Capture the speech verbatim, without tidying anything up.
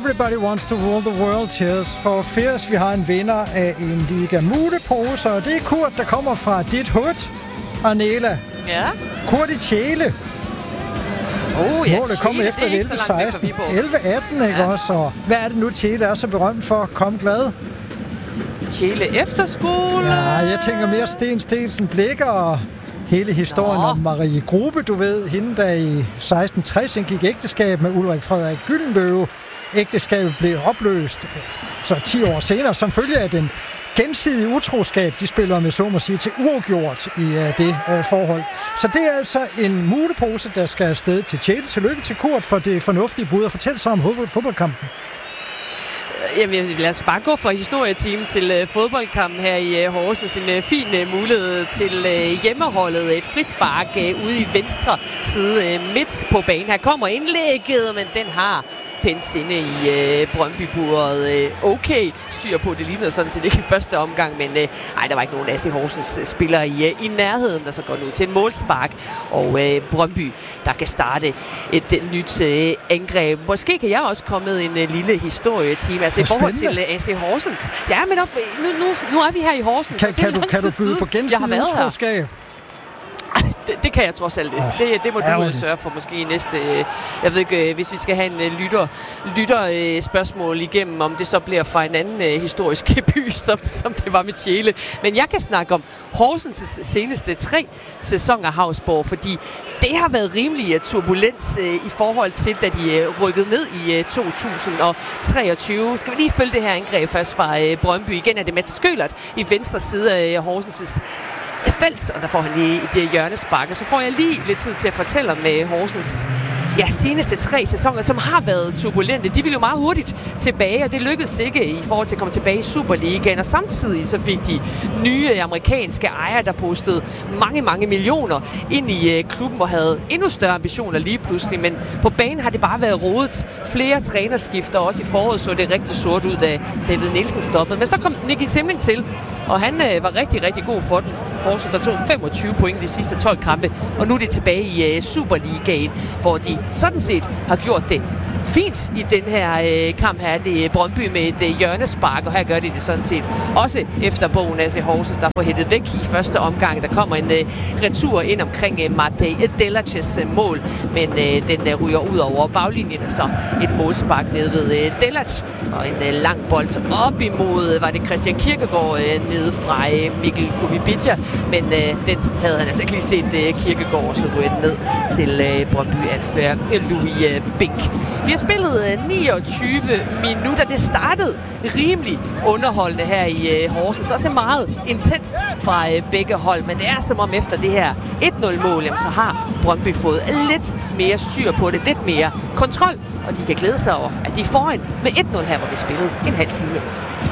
Everybody Wants to Rule the World. Cheers for Fierce. Vi har en vinder af en Liga Mute-pose, og det er Kurt, der kommer fra dit hood. Arnela. Ja. Kurt i Tjele. Oh, ja, Målet kommer efter elleve seksten. elleve atten, ikke ja. også? Og hvad er det nu, Tjele er så berømt for? Kom glad. Tjele Efterskole. Ja, jeg tænker mere Sten Stensen Blikker og hele historien Nå. om Marie Grube, du ved. Hende, der i seksten tres indgik ægteskab med Ulrik Frederik Gyldenløve. Ægteskabet blev opløst så ti år senere, som følge af den gensidige utroskab, de spiller med, så må sige, til uafgjort i uh, det uh, forhold. Så det er altså en mutepose, der skal afsted til Tjele. Tillykke til Kurt for det fornuftige bud, og fortæl så om fodboldkampen. Jamen, lad os bare gå fra historieteam til uh, fodboldkampen her i uh, Horsens. En uh, fin uh, mulighed til uh, hjemmeholdet. Et frispark uh, ude i venstre side uh, midt på banen. Her kommer indlægget, men den har pens inde i øh, Brøndby-buret. Øh, okay styr på. Det lignede sådan set ikke i første omgang, men øh, ej, der var ikke nogen A C Horsens spillere i, øh, i nærheden, og så går nu til en målspark. Og øh, Brøndby, der kan starte et øh, nyt øh, angreb. Måske kan jeg også komme med en øh, lille historietime. Altså i forhold til øh, A C Horsens. Ja, men op, nu, nu, nu er vi her i Horsens. Kan, kan, du, kan du byde på gensidig utroskab? Det, det kan jeg trods alt. Oh, det, det må ærgerligt. Du sørge for måske i næste... Jeg ved ikke, hvis vi skal have en lytter, lytter uh, spørgsmål igennem, om det så bliver fra en anden uh, historisk by, som, som det var med Tjele. Men jeg kan snakke om Horsens seneste tre sæsoner Hausborg, fordi det har været rimelig turbulent uh, i forhold til, da de uh, rykkede ned i uh, to tusind treogtyve. Skal vi lige følge det her angreb først fra uh, Brøndby. Igen er det Mats Skølert i venstre side af uh, Horsens' felt, og der får han lige et hjørnespark, og så får jeg lige lidt tid til at fortælle om uh, Horsens ja, seneste tre sæsoner, som har været turbulente. De ville jo meget hurtigt tilbage, og det lykkedes ikke i forhold til at komme tilbage i Superligaen, og samtidig så fik de nye amerikanske ejere, der postede mange, mange millioner ind i uh, klubben og havde endnu større ambitioner lige pludselig, men på banen har det bare været rodet. Flere trænerskifter, også i foråret så det rigtig sort ud, da David Nielsen stoppede. Men så kom Nicky Simling til, og han uh, var rigtig, rigtig god for den. Horsens, der tog femogtyve point de sidste tolv kampe, og nu er de tilbage i uh, Superligaen, hvor de sådan set har gjort det fint i den her øh, kamp her. Det er Brøndby med et øh, hjørnespark, og her gør de det sådan set også efter bogen A C Horsens, der får hættet væk i første omgang. Der kommer en øh, retur ind omkring øh, Matej Delaches øh, mål, men øh, den øh, ryger ud over baglinjen, og så et målspark ned ved øh, Delac, og en øh, lang bold op imod, øh, var det Christian Kirkegaard øh, nede fra øh, Mikkel Kubibica, men øh, den havde han altså ikke lige set øh, Kirkegaard, og så ryger den ned til øh, Brøndby-anfører Louis øh, Bink. Vi har spillet niogtyve minutter. Det startede rimelig underholdende her i uh, Horsens. Også meget intenst fra uh, begge hold, men det er som om efter det her et nul-mål, jamen, så har Brøndby fået lidt mere styr på det, lidt mere kontrol, og de kan glæde sig over, at de er foran med et nul her, hvor vi spillede en halv time.